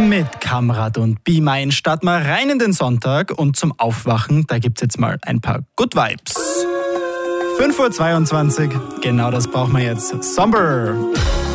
Mit Kamrat und Beeline starten wir rein in den Sonntag und zum Aufwachen, da gibt's jetzt mal ein paar Good Vibes. 5:22 Uhr, genau das brauchen wir jetzt. Somber.